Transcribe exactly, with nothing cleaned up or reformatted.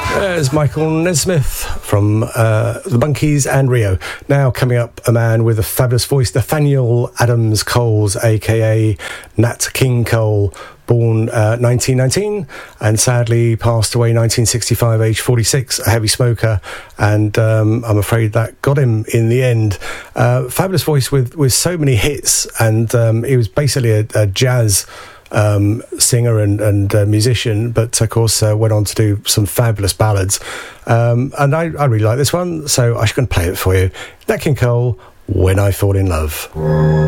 There's Michael Nesmith from uh, the Monkees and Rio. Now coming up, a man with a fabulous voice, Nathaniel Adams Coles, aka Nat King Cole, born uh, nineteen nineteen and sadly passed away nineteen sixty-five, age forty-six, a heavy smoker, and um, I'm afraid that got him in the end. Uh, fabulous voice with, with so many hits, and um, he was basically a, a jazz um, singer and, and uh, musician, but of course uh, went on to do some fabulous ballads. Um, and I, I really like this one, so I'm going to play it for you. Nat King Cole, When I Fall in Love.